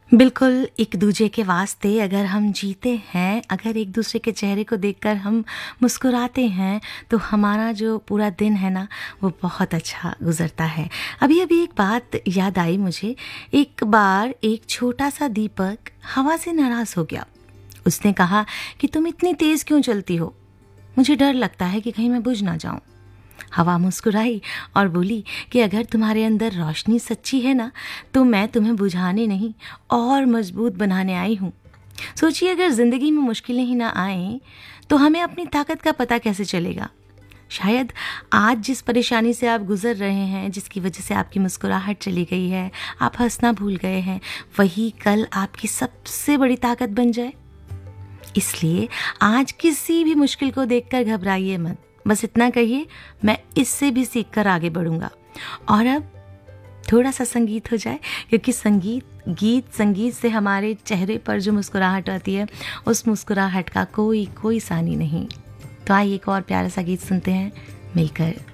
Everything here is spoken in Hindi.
बिल्कुल, एक दूजे के वास्ते अगर हम जीते हैं, अगर एक दूसरे के चेहरे को देखकर हम मुस्कुराते हैं, तो हमारा जो पूरा दिन है ना, वो बहुत अच्छा गुज़रता है। अभी-अभी एक बात याद आई मुझे, एक बार एक छोटा-सा दीपक हवा से नाराज़ हो गया। उसने कहा कि तुम इतनी तेज़ क्यों चलती हो? मुझे डर लगता है कि कहीं मैं बुझ ना जाऊँ। हवा मुस्कुराई और बोली कि अगर तुम्हारे अंदर रोशनी सच्ची है ना, तो मैं तुम्हें बुझाने नहीं और मजबूत बनाने आई हूँ। सोचिए, अगर ज़िंदगी में मुश्किलें ही ना आएं, तो हमें अपनी ताकत का पता कैसे चलेगा? शायद आज जिस परेशानी से आप गुजर रहे हैं, जिसकी वजह से आपकी मुस्कुराहट चली गई है, आप हंसना भूल गए हैं, वही कल आपकी सबसे बड़ी ताकत बन जाए। इसलिए आज किसी भी मुश्किल को देखकर घबराइए मत। बस इतना कहिए, मैं इससे भी सीखकर आगे बढ़ूंगा। और अब थोड़ा सा संगीत हो जाए, क्योंकि संगीत से हमारे चेहरे पर जो मुस्कुराहट आती है, उस मुस्कुराहट का कोई सानी नहीं। तो आइए एक और प्यारा सा गीत सुनते हैं मिलकर।